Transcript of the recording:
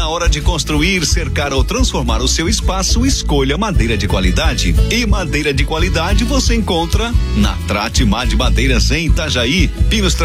Na hora de construir, cercar ou transformar o seu espaço, escolha madeira de qualidade. E madeira de qualidade você encontra na Tratimad Madeiras em Itajaí. Pinos